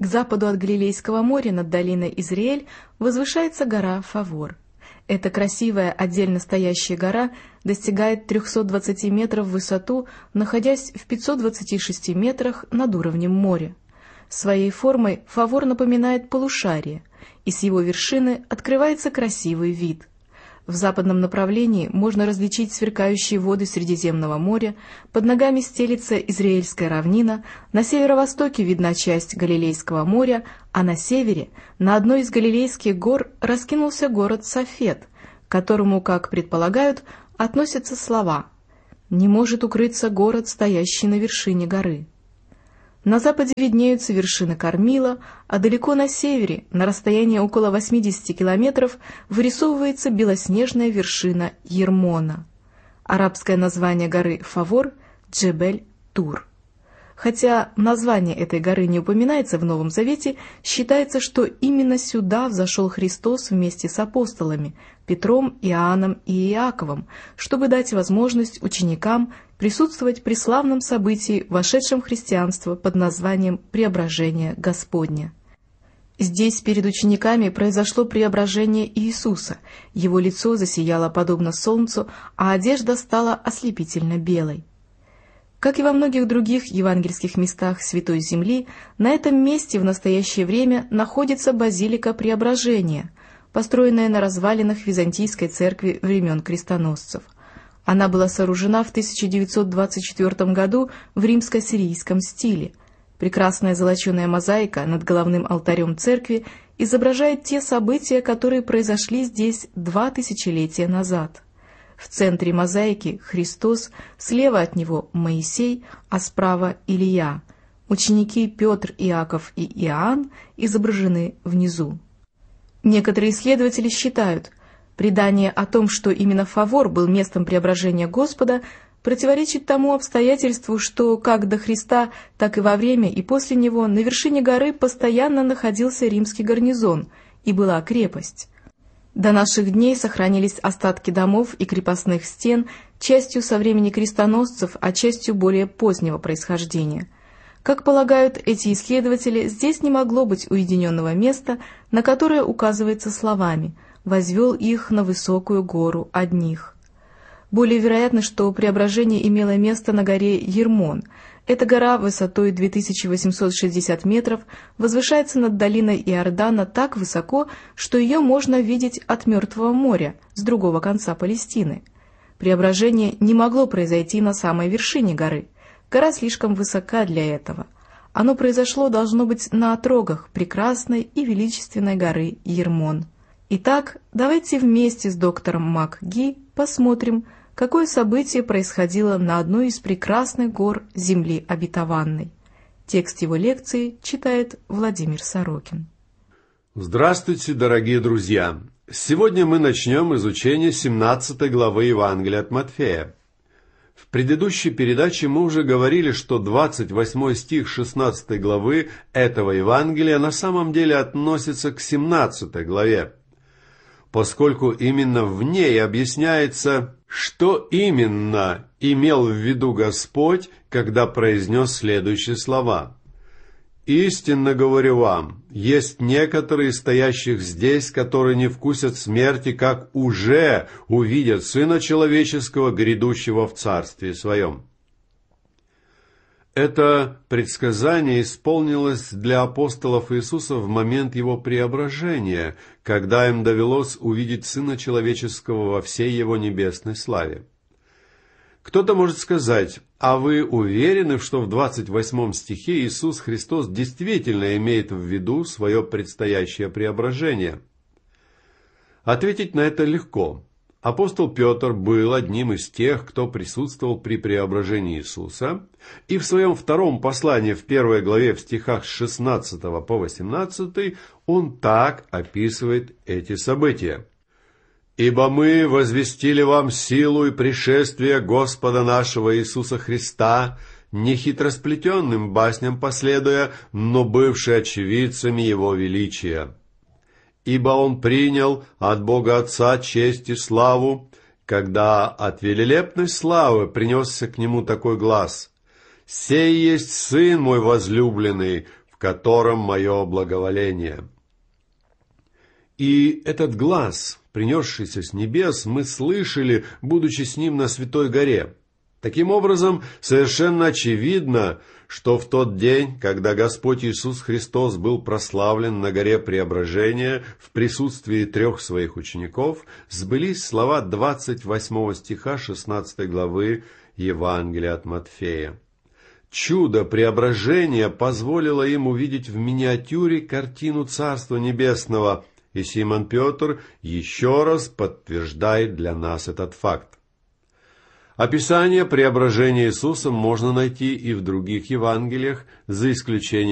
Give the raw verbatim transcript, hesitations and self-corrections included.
К западу от Галилейского моря над долиной Израиль возвышается гора Фавор. Эта красивая отдельно стоящая гора достигает трехсот двадцати метров в высоту, находясь в пятистах двадцати шести метрах над уровнем моря. Своей формой Фавор напоминает полушарие, и с его вершины открывается красивый вид. В западном направлении можно различить сверкающие воды Средиземного моря, под ногами стелится Израильская равнина, на северо-востоке видна часть Галилейского моря, а на севере, на одной из Галилейских гор, раскинулся город Сафет, к которому, как предполагают, относятся слова «Не может укрыться город, стоящий на вершине горы». На западе виднеются вершины Кармила, а далеко на севере, на расстоянии около восьмидесяти километров, вырисовывается белоснежная вершина Ермона. Арабское название горы Фавор – Джебель-Тур. Хотя название этой горы не упоминается в Новом Завете, считается, что именно сюда взошел Христос вместе с апостолами Петром, Иоанном и Иаковом, чтобы дать возможность ученикам присутствовать при славном событии, вошедшем в христианство под названием «Преображение Господне». Здесь перед учениками произошло преображение Иисуса, его лицо засияло подобно солнцу, а одежда стала ослепительно белой. Как и во многих других евангельских местах Святой Земли, на этом месте в настоящее время находится базилика Преображения, построенная на развалинах Византийской церкви времен крестоносцев. Она была сооружена в тысяча девятьсот двадцать четвёртом году в римско-сирийском стиле. Прекрасная золоченая мозаика над головным алтарем церкви изображает те события, которые произошли здесь два тысячелетия назад. В центре мозаики Христос, слева от него Моисей, а справа Илия. Ученики Петр, Иаков и Иоанн изображены внизу. Некоторые исследователи считают, предание о том, что именно Фавор был местом преображения Господа, противоречит тому обстоятельству, что как до Христа, так и во время и после него на вершине горы постоянно находился римский гарнизон и была крепость. До наших дней сохранились остатки домов и крепостных стен, частью со времени крестоносцев, а частью более позднего происхождения. Как полагают эти исследователи, здесь не могло быть уединенного места, на которое указывается словами «возвел их на высокую гору одних». Более вероятно, что преображение имело место на горе Ермон. Эта гора высотой две тысячи восемьсот шестьдесят метров возвышается над долиной Иордана так высоко, что ее можно видеть от Мертвого моря, с другого конца Палестины. Преображение не могло произойти на самой вершине горы. Гора слишком высока для этого. Оно произошло, должно быть, на отрогах прекрасной и величественной горы Ермон. Итак, давайте вместе с доктором МакГи посмотрим, какое событие происходило на одной из прекрасных гор земли обетованной. Текст его лекции читает Владимир Сорокин. Здравствуйте, дорогие друзья! Сегодня мы начнем изучение семнадцатой главы Евангелия от Матфея. В предыдущей передаче мы уже говорили, что двадцать восьмой стих шестнадцатой главы этого Евангелия на самом деле относится к семнадцатой главе, поскольку именно в ней объясняется, что именно имел в виду Господь, когда произнес следующие слова. «Истинно говорю вам, есть некоторые из стоящих здесь, которые не вкусят смерти, как уже увидят Сына Человеческого, грядущего в Царстве Своем». Это предсказание исполнилось для апостолов Иисуса в момент Его преображения, когда им довелось увидеть Сына Человеческого во всей Его небесной славе. Кто-то может сказать, а вы уверены, что в двадцать восьмом стихе Иисус Христос действительно имеет в виду свое предстоящее преображение? Ответить на это легко. Апостол Петр был одним из тех, кто присутствовал при преображении Иисуса, и в своем втором послании в первой главе в стихах с шестнадцатого по восемнадцатый он так описывает эти события. «Ибо мы возвестили вам силу и пришествие Господа нашего Иисуса Христа, не хитросплетенным басням последуя, но бывшие очевидцами Его величия. Ибо Он принял от Бога Отца честь и славу, когда от велелепной славы принесся к Нему такой глас: «Сей есть Сын мой возлюбленный, в котором мое благоволение». И этот глас, принесшийся с небес, мы слышали, будучи с ним на Святой горе. Таким образом, совершенно очевидно, что в тот день, когда Господь Иисус Христос был прославлен на горе Преображения в присутствии трех своих учеников, сбылись слова двадцать восьмого стиха шестнадцатой главы Евангелия от Матфея. Чудо преображения позволило им увидеть в миниатюре картину Царства Небесного, и Симон Петр еще раз подтверждает для нас этот факт. Описание преображения Иисуса можно найти и в других Евангелиях, за исключением